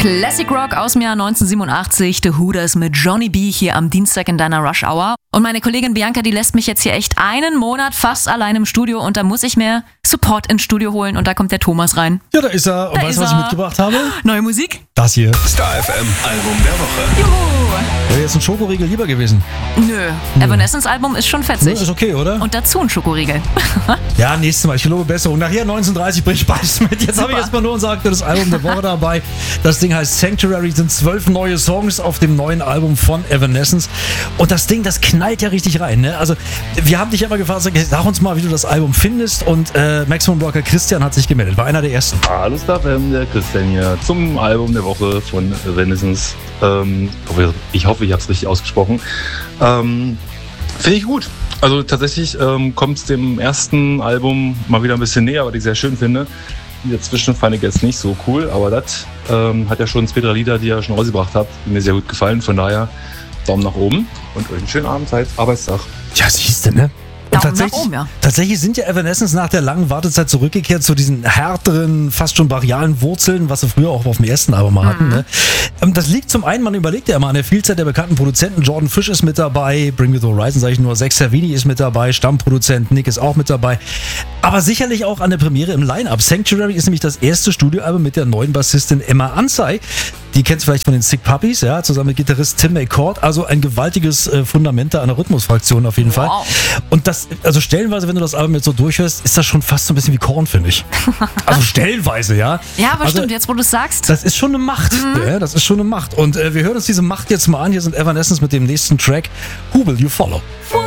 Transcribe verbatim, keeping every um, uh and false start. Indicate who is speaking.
Speaker 1: Classic Rock aus dem Jahr neunzehnhundertsiebenundachtzig, The Hooters mit Johnny B. hier am Dienstag in deiner Rush Hour. Und meine Kollegin Bianca, die lässt mich jetzt hier echt einen Monat fast allein im Studio und da muss ich mir Support ins Studio holen und da kommt der Thomas rein.
Speaker 2: Ja, da ist er. Und
Speaker 1: Da
Speaker 2: weißt
Speaker 1: ist
Speaker 2: du, was
Speaker 1: er.
Speaker 2: ich mitgebracht habe?
Speaker 1: Neue Musik?
Speaker 2: Das hier.
Speaker 3: Star F M Album der Woche.
Speaker 1: Juhu!
Speaker 2: Wäre jetzt ein Schokoriegel lieber gewesen.
Speaker 1: Nö, Evanescence Album ist schon
Speaker 2: Ne,
Speaker 1: fetzig.
Speaker 2: ist okay, oder?
Speaker 1: Und dazu ein Schokoriegel.
Speaker 2: Ja, nächstes Mal. Ich gelobe Besserung. Nachher neunzehnhundertdreißig bringe ich beides mit. Jetzt habe ich
Speaker 1: Super.
Speaker 2: erstmal nur unser aktuelles Album der Woche dabei. Das Ding heißt Sanctuary, sind zwölf neue Songs auf dem neuen Album von Evanescence. Und das Ding, das knallt ja richtig rein. Ne? Also, wir haben dich ja mal gefragt, sag uns mal, wie du das Album findest. Und äh, Maximum Blocker Christian hat sich gemeldet. War einer der ersten.
Speaker 4: Hallo Star F M, der Christian hier zum Album der Woche von Evanescence. Ähm, ich hoffe, ich habe es richtig ausgesprochen. Ähm, Finde ich gut. Also tatsächlich ähm, kommt es dem ersten Album mal wieder ein bisschen näher, was ich sehr schön finde. Die dazwischen fand ich jetzt nicht so cool, aber das ähm, hat ja schon zwei, drei Lieder, die ihr schon rausgebracht habt, die mir sehr gut gefallen. Von daher Daumen nach oben und euch einen schönen Abend, Zeit, Arbeitstag.
Speaker 2: Ja, siehst du, ne? Und
Speaker 1: Daumen nach
Speaker 2: tatsächlich,
Speaker 1: oben, ja.
Speaker 2: tatsächlich sind ja Evanescence nach der langen Wartezeit zurückgekehrt zu diesen härteren, fast schon brachialen Wurzeln, was sie früher auch auf dem ersten Album mal hatten. Ne? Ähm, Das liegt zum einen, man überlegt ja immer an der Vielzahl der bekannten Produzenten. Jordan Fish ist mit dabei, Bring Me The Horizon sage ich nur, Zach Savini ist mit dabei, Stammproduzent Nick ist auch mit dabei. Aber sicherlich auch an der Premiere im Line-Up. Sanctuary ist nämlich das erste Studioalbum mit der neuen Bassistin Emma Ansai. Die kennst du vielleicht von den Sick Puppies, ja, zusammen mit Gitarrist Tim McCord. Also ein gewaltiges äh, Fundament da an der Rhythmusfraktion auf jeden Fall.
Speaker 1: Wow.
Speaker 2: Und das, also stellenweise, wenn du das Album jetzt so durchhörst, ist das schon fast so ein bisschen wie Korn, finde ich. Also stellenweise, ja.
Speaker 1: Ja, aber
Speaker 2: also,
Speaker 1: stimmt, jetzt wo du es sagst.
Speaker 2: Das ist schon eine Macht. Ja, das ist schon eine Macht. Und äh, wir hören uns diese Macht jetzt mal an. Hier sind Evanescence mit dem nächsten Track. Who Will You Follow?
Speaker 1: Will